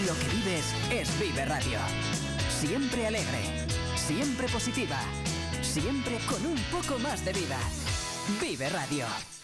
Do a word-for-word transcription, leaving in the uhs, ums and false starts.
Lo que vives es Vive Radio. Siempre alegre, siempre positiva, siempre con un poco más de vida. Vive Radio.